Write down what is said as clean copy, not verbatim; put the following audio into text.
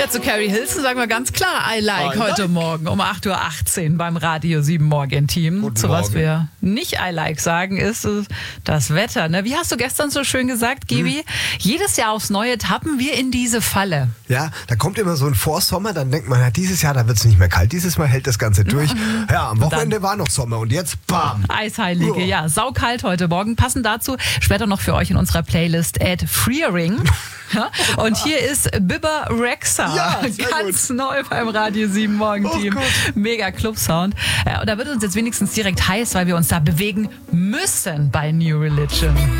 Ja, zu Carrie Hilson sagen wir ganz klar, I like heute Morgen um 8.18 Uhr beim Radio 7 Morgen-Team. Zu was wir nicht I like sagen, ist das Wetter. Ne? Wie hast du gestern so schön gesagt, Gibi? Jedes Jahr aufs Neue tappen wir in diese Falle. Ja, da kommt immer so ein Vorsommer, dann denkt man, ja, dieses Jahr, da wird es nicht mehr kalt. Dieses Mal hält das Ganze durch. Ja, am Wochenende war noch Sommer und jetzt bam. Eisheilige, ja, saukalt heute Morgen. Passend dazu später noch für euch in unserer Playlist Ed Freering. Ja, und hier ist Bibba Rexha, ja, ganz neu beim Radio 7 Morgen-Team. Mega Club-Sound. Und da wird uns jetzt wenigstens direkt heiß, weil wir uns da bewegen müssen bei New Religion.